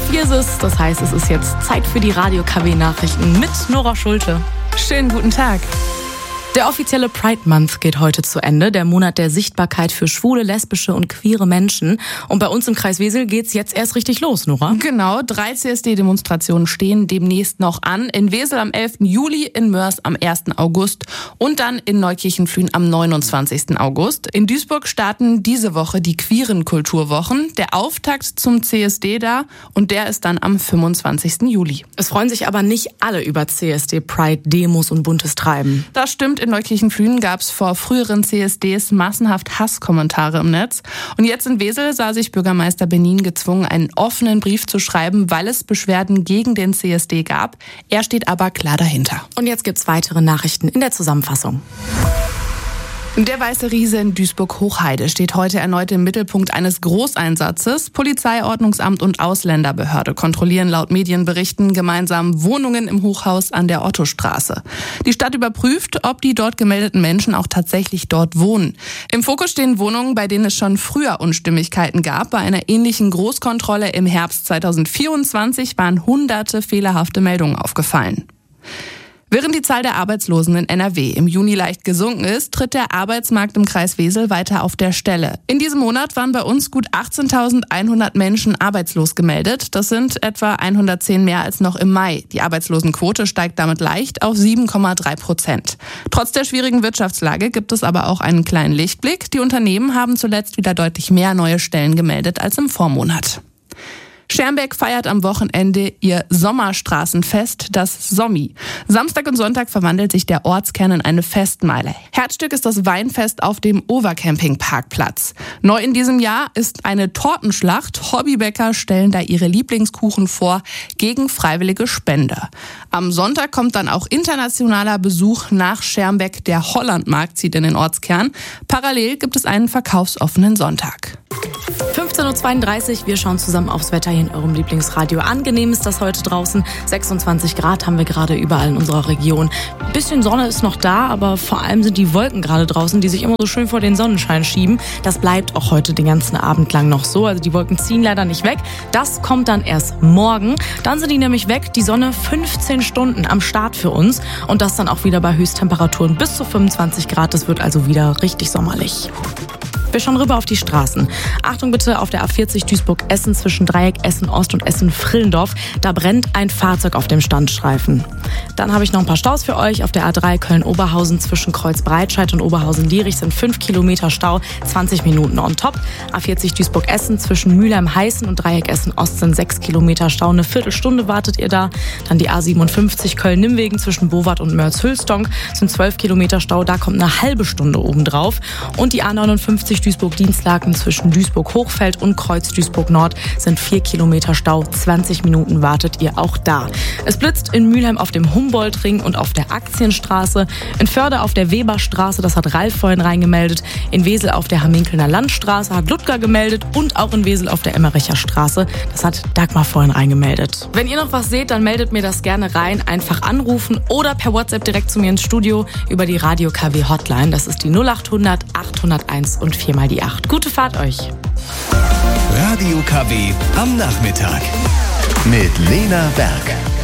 4 ist es, das heißt, es ist jetzt Zeit für die Radio KW Nachrichten mit Nora Schulte. Schönen guten Tag. Der offizielle Pride Month geht heute zu Ende, der Monat der Sichtbarkeit für schwule, lesbische und queere Menschen. Und bei uns im Kreis Wesel geht's jetzt erst richtig los, Nora. Genau, 3 CSD-Demonstrationen stehen demnächst noch an. In Wesel am 11. Juli, in Mörs am 1. August und dann in Neukirchen-Flühen am 29. August. In Duisburg starten diese Woche die queeren Kulturwochen. Der Auftakt zum CSD da und der ist dann am 25. Juli. Es freuen sich aber nicht alle über CSD-Pride-Demos und buntes Treiben. Das stimmt. In Neukirchen-Flühen gab es vor früheren CSDs massenhaft Hasskommentare im Netz. Und jetzt in Wesel sah sich Bürgermeister Benin gezwungen, einen offenen Brief zu schreiben, weil es Beschwerden gegen den CSD gab. Er steht aber klar dahinter. Und jetzt gibt's weitere Nachrichten in der Zusammenfassung. Der Weiße Riese in Duisburg-Hochheide steht heute erneut im Mittelpunkt eines Großeinsatzes. Polizei, Ordnungsamt und Ausländerbehörde kontrollieren laut Medienberichten gemeinsam Wohnungen im Hochhaus an der Ottostraße. Die Stadt überprüft, ob die dort gemeldeten Menschen auch tatsächlich dort wohnen. Im Fokus stehen Wohnungen, bei denen es schon früher Unstimmigkeiten gab. Bei einer ähnlichen Großkontrolle im Herbst 2024 waren hunderte fehlerhafte Meldungen aufgefallen. Während die Zahl der Arbeitslosen in NRW im Juni leicht gesunken ist, tritt der Arbeitsmarkt im Kreis Wesel weiter auf der Stelle. In diesem Monat waren bei uns gut 18.100 Menschen arbeitslos gemeldet. Das sind etwa 110 mehr als noch im Mai. Die Arbeitslosenquote steigt damit leicht auf 7,3%. Trotz der schwierigen Wirtschaftslage gibt es aber auch einen kleinen Lichtblick. Die Unternehmen haben zuletzt wieder deutlich mehr neue Stellen gemeldet als im Vormonat. Schermbeck feiert am Wochenende ihr Sommerstraßenfest, das Sommi. Samstag und Sonntag verwandelt sich der Ortskern in eine Festmeile. Herzstück ist das Weinfest auf dem Overcamping-Parkplatz. Neu in diesem Jahr ist eine Tortenschlacht. Hobbybäcker stellen da ihre Lieblingskuchen vor gegen freiwillige Spender. Am Sonntag kommt dann auch internationaler Besuch nach Schermbeck. Der Hollandmarkt zieht in den Ortskern. Parallel gibt es einen verkaufsoffenen Sonntag. 15.32 Uhr, wir schauen zusammen aufs Wetter hier in eurem Lieblingsradio. Angenehm ist das heute draußen, 26 Grad haben wir gerade überall in unserer Region. Ein bisschen Sonne ist noch da, aber vor allem sind die Wolken gerade draußen, die sich immer so schön vor den Sonnenschein schieben. Das bleibt auch heute den ganzen Abend lang noch so, also die Wolken ziehen leider nicht weg. Das kommt dann erst morgen, dann sind die nämlich weg, die Sonne 15 Stunden am Start für uns und das dann auch wieder bei Höchsttemperaturen bis zu 25 Grad, das wird also wieder richtig sommerlich. Wir schauen rüber auf die Straßen. Achtung bitte auf der A40 Duisburg-Essen zwischen Dreieck Essen-Ost und Essen-Frillendorf. Da brennt ein Fahrzeug auf dem Standstreifen. Dann habe ich noch ein paar Staus für euch. Auf der A3 Köln-Oberhausen zwischen Kreuz-Breitscheid und Oberhausen-Lierich sind 5 Kilometer Stau, 20 Minuten on top. A40 Duisburg-Essen zwischen Mülheim-Heißen und Dreieck Essen-Ost sind 6 Kilometer Stau. Eine Viertelstunde wartet ihr da. Dann die A57 Köln-Nimmwegen zwischen Bowart und Mörs-Hülstonk sind 12 Kilometer Stau. Da kommt eine halbe Stunde obendrauf. Und die A59 Duisburg-Dienstlaken zwischen Duisburg-Hochfeld und Kreuz-Duisburg-Nord sind 4 Kilometer Stau. 20 Minuten wartet ihr auch da. Es blitzt in Mülheim auf dem Humboldt-Ring und auf der Aktienstraße. In Förde auf der Weberstraße, das hat Ralf vorhin reingemeldet. In Wesel auf der Hamminkelner Landstraße hat Ludger gemeldet. Und auch in Wesel auf der Emmericher Straße, das hat Dagmar vorhin reingemeldet. Wenn ihr noch was seht, dann meldet mir das gerne rein. Einfach anrufen oder per WhatsApp direkt zu mir ins Studio über die Radio KW Hotline. Das ist die 0800 801 und 4 mal die 8. Gute Fahrt euch. Radio KW am Nachmittag mit Lena Berg.